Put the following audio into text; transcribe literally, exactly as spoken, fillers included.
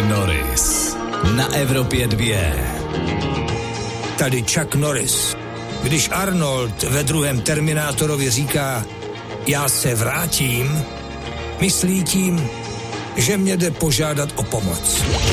Norris na Evropě dvě. Tady Chuck Norris. Když Arnold ve druhém Terminátorovi říká já se vrátím, myslí tím, že mě jde požádat o pomoc.